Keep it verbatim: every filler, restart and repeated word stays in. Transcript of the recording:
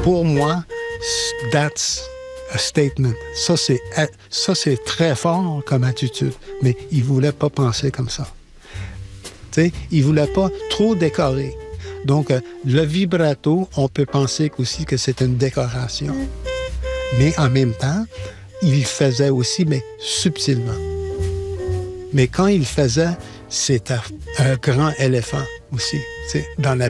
Pour moi, that's a statement. Ça, c'est, ça, c'est très fort comme attitude. Mais il ne voulait pas penser comme ça. T'sais, il ne voulait pas trop décorer. Donc, euh, le vibrato, on peut penser aussi que c'est une décoration. Mais en même temps, il le faisait aussi, mais subtilement. Mais quand il le faisait, c'était un grand éléphant aussi, dans la